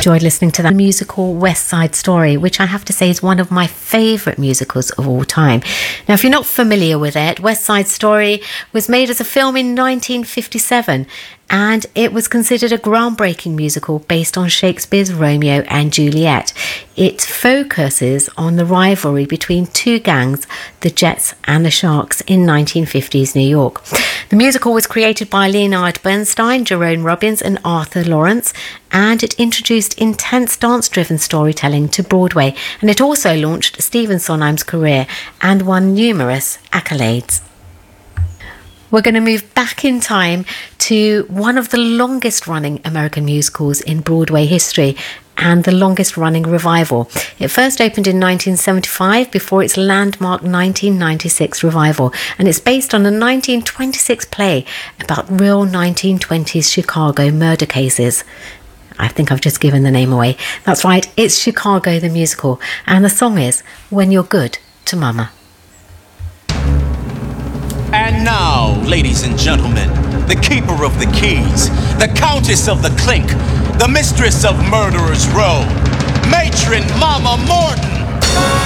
enjoyed listening to that musical West Side Story, which I have to say is one of my favourite musicals of all time. Now, if you're not familiar with it, West Side Story was made as a film in 1957, and it was considered a groundbreaking musical based on Shakespeare's Romeo and Juliet. It focuses on the rivalry between two gangs, the Jets and the Sharks, in 1950s New York. The musical was created by Leonard Bernstein, Jerome Robbins and Arthur Lawrence, and it introduced intense dance-driven storytelling to Broadway, and it also launched Stephen Sondheim's career and won numerous accolades. We're going to move back in time to one of the longest running American musicals in Broadway history and the longest running revival. It first opened in 1975 before its landmark 1996 revival, and it's based on a 1926 play about real 1920s Chicago murder cases. I think I've just given the name away. That's right, it's Chicago the Musical, and the song is When You're Good to Mama. And now, ladies and gentlemen, the keeper of the keys, the countess of the clink, the mistress of Murderers Row, Matron Mama Morton.